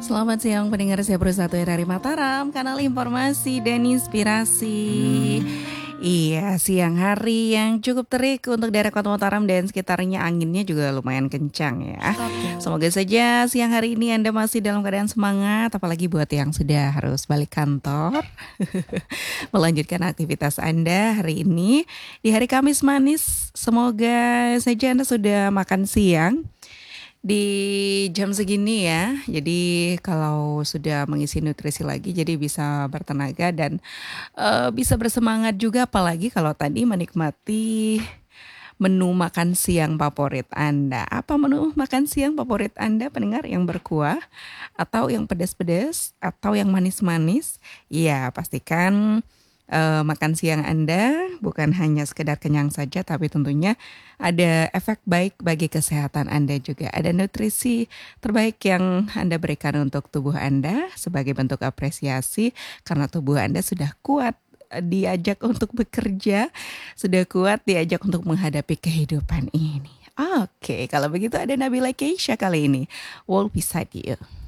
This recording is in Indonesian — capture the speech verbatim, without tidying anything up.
Selamat siang pendengar saya Satu dari Mataram, kanal informasi dan inspirasi. Iya, siang hari yang cukup terik untuk daerah Kota Mataram dan sekitarnya, anginnya juga lumayan kencang ya. Semoga saja siang hari ini Anda masih dalam keadaan semangat, apalagi buat yang sudah harus balik kantor. Melanjutkan aktivitas Anda hari ini di hari Kamis manis. Semoga saja Anda sudah makan siang di jam segini ya. Jadi kalau sudah mengisi nutrisi lagi jadi bisa bertenaga dan uh, bisa bersemangat juga, apalagi kalau tadi menikmati menu makan siang favorit Anda. Apa menu makan siang favorit Anda pendengar? Yang berkuah atau yang pedas-pedas atau yang manis-manis? Ya, pastikan Uh, makan siang Anda bukan hanya sekedar kenyang saja, tapi tentunya ada efek baik bagi kesehatan Anda juga. Ada nutrisi terbaik yang Anda berikan untuk tubuh Anda sebagai bentuk apresiasi karena tubuh Anda sudah kuat diajak untuk bekerja, sudah kuat diajak untuk menghadapi kehidupan ini. Oke, kalau begitu ada Nabila Keisha kali ini, Walk Beside You.